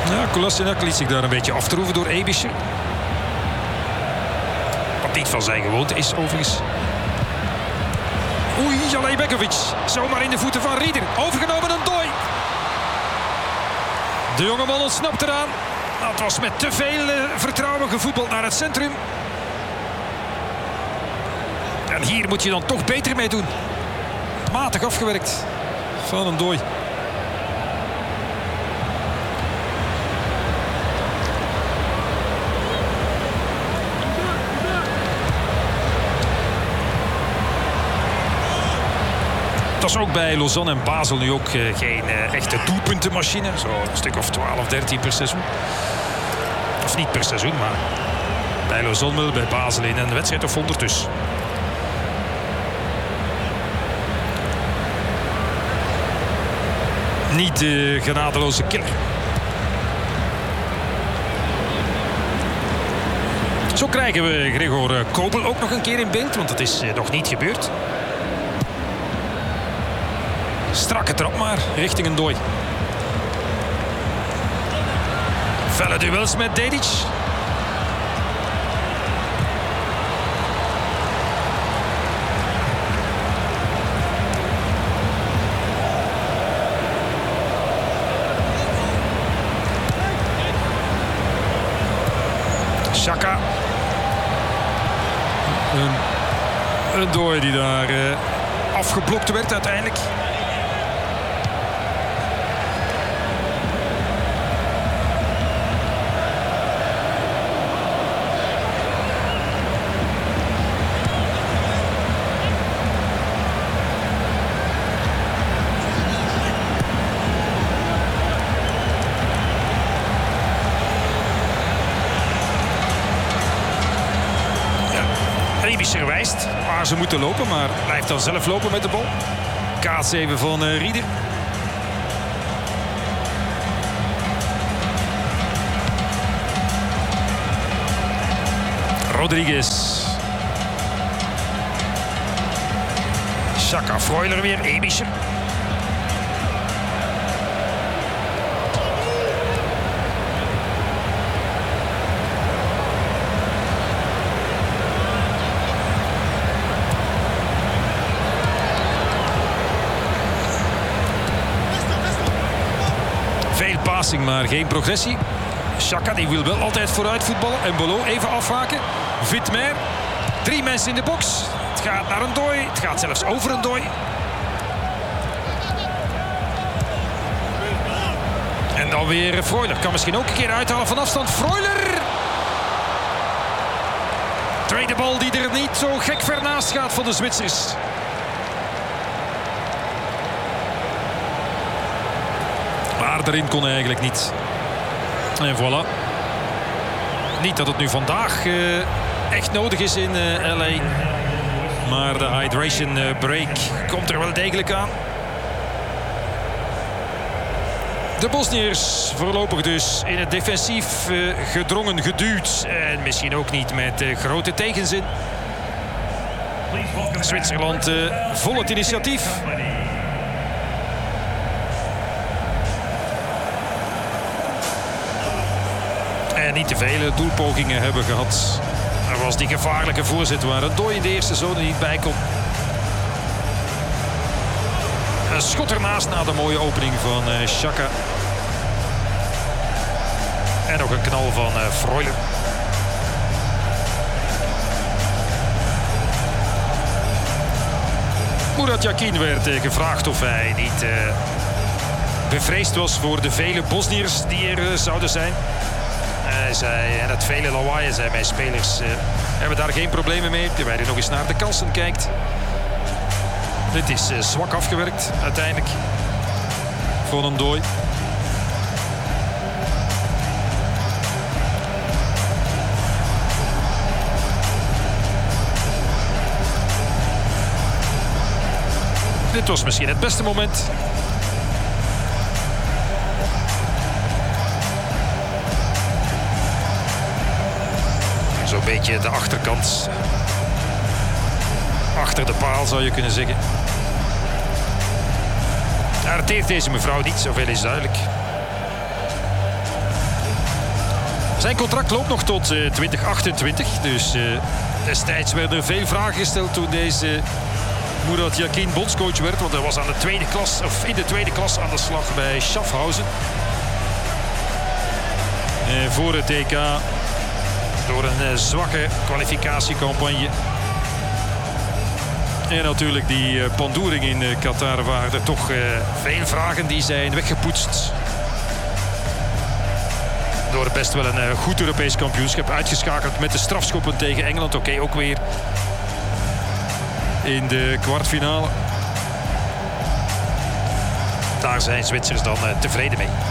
Ja, Kolasinac liet zich daar een beetje aftroeven door Ebischer. Wat niet van zijn gewoonte is, overigens. Oei, Jalej Begovic. Zomaar in de voeten van Rieder. Overgenomen een dooi. De jongeman ontsnapt eraan. Het was met te veel vertrouwen gevoetbald naar het centrum. En hier moet je dan toch beter mee doen. Matig afgewerkt van een dooi. Het was ook bij Lausanne en Basel nu ook geen echte doelpuntenmachine. Zo een stuk of 12, 13 per seizoen. Of niet per seizoen, maar bij Lausanne, bij Basel in een wedstrijd of 100 dus. Niet de genadeloze killer. Zo krijgen we Gregor Kobel ook nog een keer in beeld, want dat is nog niet gebeurd. Strakke trap maar, richting een dooi. Felle duels met Dedic. Xhaka. Een dooi die daar afgeblokt werd uiteindelijk. Ebischer wijst waar ze moeten lopen, maar blijft dan zelf lopen met de bal. Kaats even van Rieder. Rodriguez. Xhaka, Freuler weer, Ebischer. Veel passing, maar geen progressie. Xhaka die wil wel altijd vooruit voetballen. En Bolo even afhaken. Vitmer. 3 mensen in de box. Het gaat naar een dooi. Het gaat zelfs over een dooi. En dan weer Freuler. Kan misschien ook een keer uithalen van afstand. Freuler! Tweede bal die er niet zo gek ver naast gaat van de Zwitsers. Maar erin kon hij eigenlijk niet. En voilà. Niet dat het nu vandaag echt nodig is in LA. Maar de hydration break komt er wel degelijk aan. De Bosniërs voorlopig dus in het defensief gedrongen, geduwd. En misschien ook niet met grote tegenzin. Zwitserland vol het initiatief. En niet te vele doelpogingen hebben gehad. Er was die gevaarlijke voorzet waar een dooi in de eerste zone niet bij kon. Een schot ernaast na de mooie opening van Xhaka. En nog een knal van Freuler. Murat Yakin werd gevraagd of hij niet bevreesd was voor de vele Bosniërs die er zouden zijn. Hij zei, en het vele lawaai, zei mijn spelers hebben daar geen problemen mee. Terwijl hij nog eens naar de kansen kijkt. Dit is zwak afgewerkt uiteindelijk. Voor een dooi. Dit was misschien het beste moment. Zo'n beetje de achterkant. Achter de paal zou je kunnen zeggen. Ja, het heeft deze mevrouw niet, zoveel is duidelijk. Zijn contract loopt nog tot 2028. Dus destijds werden er veel vragen gesteld toen deze Murat Yakin bondscoach werd. Want hij was in de tweede klas aan de slag bij Schaffhausen. Voor het EK. Door een zwakke kwalificatiecampagne. En natuurlijk die pandoering in Qatar waren er toch veel vragen die zijn weggepoetst. Door best wel een goed Europees kampioenschap. Uitgeschakeld met de strafschoppen tegen Engeland. Oké, ook weer in de kwartfinale. Daar zijn Zwitsers dan tevreden mee.